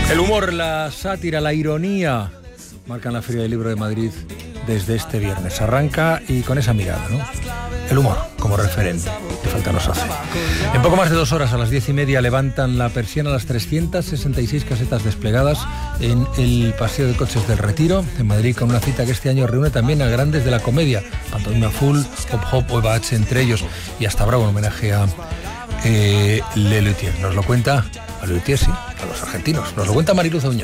El humor, la sátira, la ironía marcan la Feria del Libro de Madrid desde este viernes. Arranca y con esa mirada, ¿no? El humor como referente, que falta nos hace. En poco más de 2 horas, a las 10:30, levantan la persiana las 366 casetas desplegadas en el Paseo de Coches del Retiro, en Madrid, con una cita que este año reúne también a grandes de la comedia, Pantomima Full, Hop Hop o Eva H. entre ellos, y hasta habrá un homenaje a Lelutier. Nos lo cuenta a Lelutier, sí, a los argentinos. Nos lo cuenta Mariluz Auñón.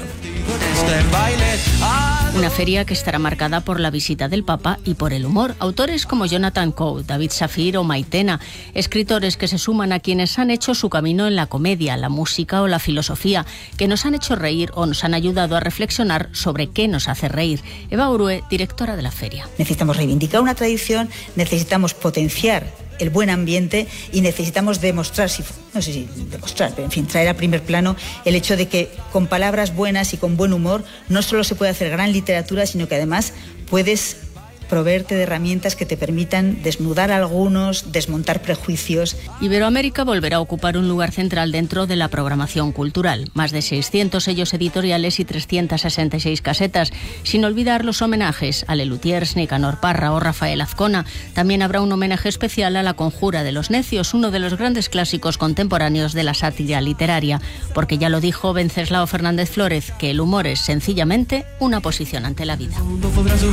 Una feria que estará marcada por la visita del Papa y por el humor. Autores como Jonathan Coe, David Safir o Maitena, escritores que se suman a quienes han hecho su camino en la comedia, la música o la filosofía, que nos han hecho reír o nos han ayudado a reflexionar sobre qué nos hace reír. Eva Urue, directora de la feria. Necesitamos reivindicar una tradición, necesitamos potenciar el buen ambiente y necesitamos demostrar, no sé si demostrar, pero en fin, traer a primer plano el hecho de que con palabras buenas y con buen humor no solo se puede hacer gran literatura, sino que además puedes proveerte de herramientas que te permitan desnudar a algunos, desmontar prejuicios. Iberoamérica volverá a ocupar un lugar central dentro de la programación cultural. Más de 600 sellos editoriales y 366 casetas, sin olvidar los homenajes a Lelutiers, Nicanor Parra o Rafael Azcona. También habrá un homenaje especial a La Conjura de los Necios, uno de los grandes clásicos contemporáneos de la sátira literaria, porque ya lo dijo Venceslao Fernández Flórez, que el humor es sencillamente una posición ante la vida.